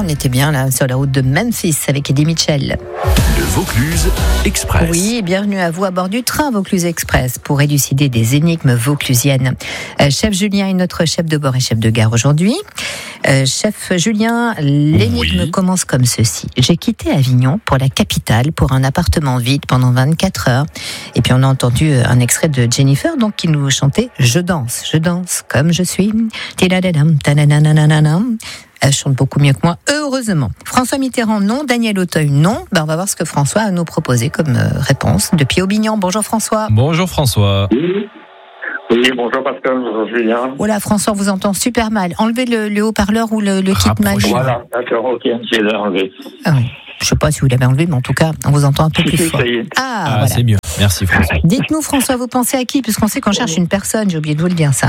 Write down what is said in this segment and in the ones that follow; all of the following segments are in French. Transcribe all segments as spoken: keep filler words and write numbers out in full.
on était bien là sur la route de Memphis avec Eddie Mitchell. Le Vaucluse Express. Oui, bienvenue à vous à bord du train Vaucluse Express pour élucider des énigmes vauclusiennes. Euh, chef Julien est notre chef de bord et chef de gare aujourd'hui. Euh, chef Julien, l'énigme Oui. commence comme ceci. J'ai quitté Avignon pour la capitale pour un appartement vide pendant vingt-quatre heures. Et puis on a entendu un extrait de Jennifer donc qui nous chantait « Je danse, je danse comme je suis ». Tidadadam, tanananananam. Elle chante beaucoup mieux que moi, heureusement. François Mitterrand, non. Daniel Auteuil, non. Ben, on va voir ce que François a à nous proposer comme euh, réponse. Depuis Aubignan, bonjour François. Bonjour François. Oui, oui bonjour Pascal, bonjour Julien. Oh là, François, on vous entend super mal. Enlevez le, le haut-parleur ou le, le kit Rapprochez. magique. Voilà, d'accord, ok, j'ai enlevé. Ah oui. Je ne sais pas si vous l'avez enlevé, mais en tout cas, on vous entend un peu plus fort. Ça y est. Ah, Ah, voilà. c'est mieux. Merci François. Dites-nous, François, vous pensez à qui? Puisqu'on sait qu'on cherche une personne, j'ai oublié de vous le dire, ça.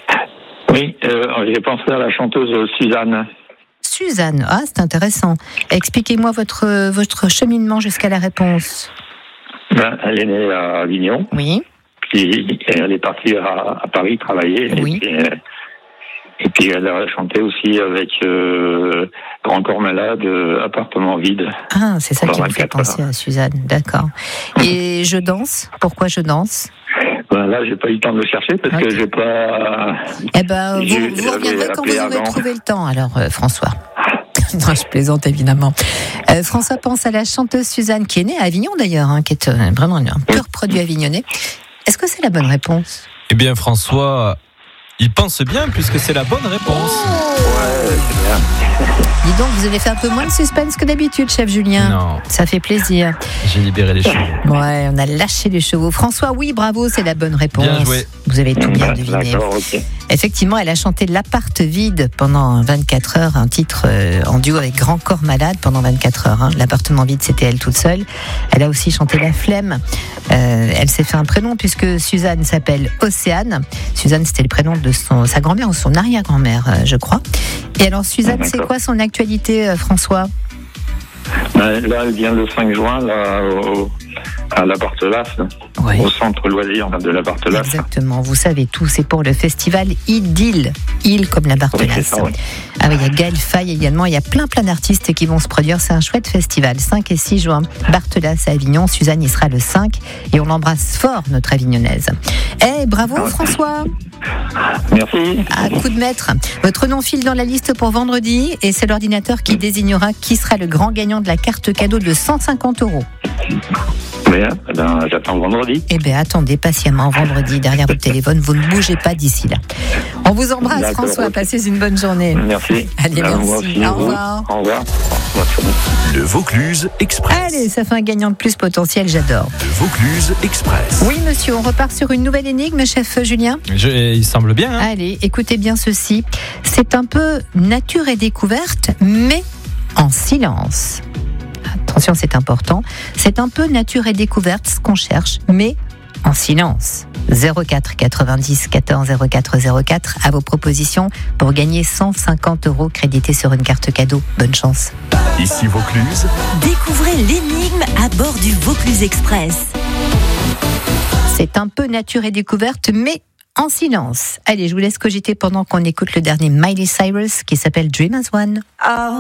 Oui, euh, j'ai pensé à la chanteuse Suzanne. Suzanne, ah, c'est intéressant. Expliquez-moi votre, votre cheminement jusqu'à la réponse. Ben, elle est née à Avignon, Oui, puis elle est partie à, à Paris travailler. Oui. Et puis, euh, et puis elle a chanté aussi avec euh, Grand Corps Malade, euh, Appartement Vide. ah, c'est ça qui vous fait vingt-quatre penser à Suzanne, d'accord. Et je danse, pourquoi je danse? Ben, là, j'ai pas eu le temps de le chercher parce Ok. que j'ai pas. Eh ben, vous, J'ai- vous j'avais reviendrez quand vous appelé aurez avant. trouvé le temps, alors, euh, François. Non, je plaisante, évidemment. Euh, François pense à la chanteuse Suzanne, qui est née à Avignon, d'ailleurs, hein, qui est euh, vraiment un pur produit avignonnais. Est-ce que c'est la bonne réponse? Eh bien François, il pense bien puisque c'est la bonne réponse. Ouais, c'est bien. Dis donc, vous avez fait un peu moins de suspense que d'habitude, chef Julien. Non, Ça fait plaisir. j'ai libéré les cheveux. Ouais, on a lâché les chevaux. François, oui, bravo, c'est la bonne réponse. Bien joué. Vous avez tout bien Ben, deviné. D'accord, ok. Effectivement, elle a chanté L'appart vide pendant vingt-quatre heures, un titre euh, en duo avec Grand Corps Malade pendant vingt-quatre heures. Hein. L'appartement vide, c'était elle toute seule. Elle a aussi chanté La Flemme. Euh, elle s'est fait un prénom puisque Suzanne s'appelle Océane. Suzanne, c'était le prénom de son, sa grand-mère ou son arrière-grand-mère, euh, je crois. Et alors, Suzanne, Ah, c'est d'accord. quoi son actualité, euh, François? Ben, là, elle vient le cinq juin là, au, à la Barthelas, Oui. au centre loisir de la Barthelas. Exactement, vous savez tout, c'est pour le festival Idylle, île comme la Oui, Barthelas. c'est ça, oui. Ah oui, il y a Gaël Faye également, il y a plein plein d'artistes qui vont se produire, c'est un chouette festival, cinq et six juin, Barthelas à Avignon, Suzanne y sera le cinq et on l'embrasse fort, notre avignonnaise. Eh, bravo François, Merci. à coup de maître. Votre nom file dans la liste pour vendredi et c'est l'ordinateur qui désignera qui sera le grand gagnant de la carte cadeau de cent cinquante euros. Bien, eh ben, j'attends vendredi. Eh bien, attendez patiemment vendredi derrière votre téléphone. Vous ne bougez pas d'ici là. On vous embrasse, D'accord. François. Passez une bonne journée. Merci. Allez, Ben, merci. moi aussi, Au vous. revoir. Au revoir. Merci. Le Vaucluse Express. Allez, ça fait un gagnant de plus potentiel. J'adore. Le Vaucluse Express. Oui, monsieur, on repart sur une nouvelle énigme, chef Julien. Je- il semble bien. Hein. Allez, écoutez bien ceci. C'est un peu nature et découverte, mais en silence. Attention, c'est important. C'est un peu nature et découverte, ce qu'on cherche, mais en silence. zéro quatre quatre-vingt-dix quatorze zéro quatre zéro quatre à vos propositions pour gagner cent cinquante euros crédités sur une carte cadeau. Bonne chance. Ici Vaucluse. Découvrez l'énigme à bord du Vaucluse Express. C'est un peu nature et découverte, mais en silence. Allez, je vous laisse cogiter pendant qu'on écoute le dernier Miley Cyrus qui s'appelle Dream as One.